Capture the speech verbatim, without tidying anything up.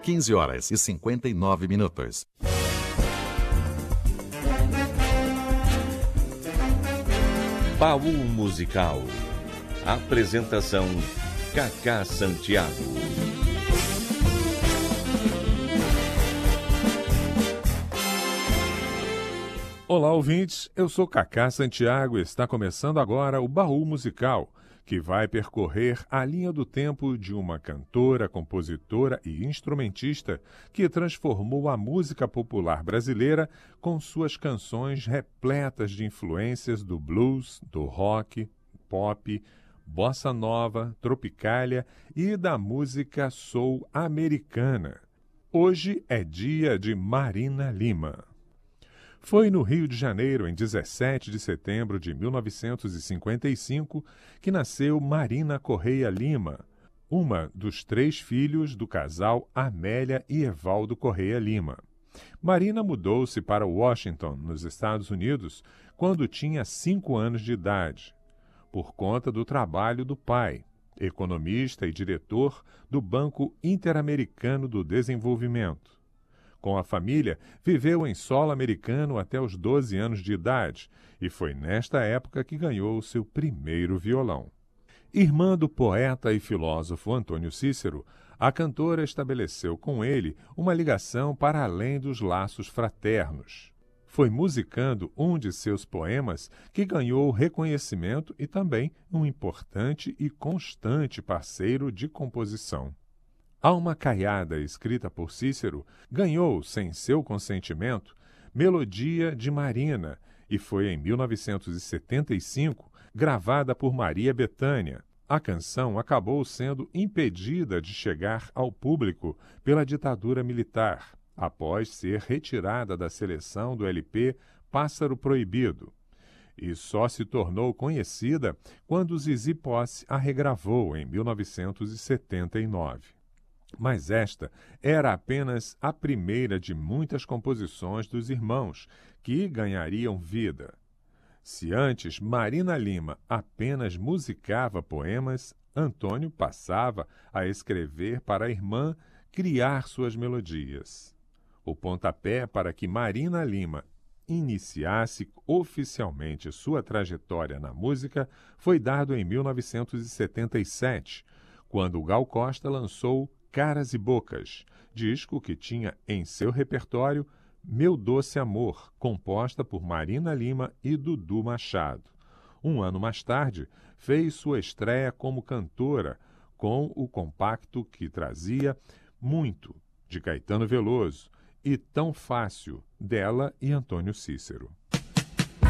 quinze horas e cinquenta e nove minutos. Baú Musical. Apresentação: Cacá Santiago. Olá, ouvintes. Eu sou Cacá Santiago e está começando agora o Baú Musical, que vai percorrer a linha do tempo de uma cantora, compositora e instrumentista que transformou a música popular brasileira com suas canções repletas de influências do blues, do rock, pop, bossa nova, tropicália e da música soul americana. Hoje é dia de Marina Lima. Foi no Rio de Janeiro, em dezessete de setembro de mil novecentos e cinquenta e cinco, que nasceu Marina Correia Lima, uma dos três filhos do casal Amélia e Evaldo Correia Lima. Marina mudou-se para Washington, nos Estados Unidos, quando tinha cinco anos de idade, por conta do trabalho do pai, economista e diretor do Banco Interamericano do Desenvolvimento. Com a família, viveu em solo americano até os doze anos de idade e foi nesta época que ganhou o seu primeiro violão. Irmã do poeta e filósofo Antônio Cícero, a cantora estabeleceu com ele uma ligação para além dos laços fraternos. Foi musicando um de seus poemas que ganhou reconhecimento e também um importante e constante parceiro de composição. Alma Caiada, escrita por Cícero, ganhou, sem seu consentimento, Melodia de Marina e foi em mil novecentos e setenta e cinco gravada por Maria Bethânia. A canção acabou sendo impedida de chegar ao público pela ditadura militar, após ser retirada da seleção do L P Pássaro Proibido, e só se tornou conhecida quando Zizi Posse a regravou em mil novecentos e setenta e nove. Mas esta era apenas a primeira de muitas composições dos irmãos, que ganhariam vida. Se antes Marina Lima apenas musicava poemas, Antônio passava a escrever para a irmã criar suas melodias. O pontapé para que Marina Lima iniciasse oficialmente sua trajetória na música foi dado em mil novecentos e setenta e sete, quando Gal Costa lançou Caras e Bocas, disco que tinha em seu repertório Meu Doce Amor, composta por Marina Lima e Dudu Machado. Um ano mais tarde, fez sua estreia como cantora com o compacto que trazia Muito, de Caetano Veloso, e Tão Fácil, dela e Antônio Cícero.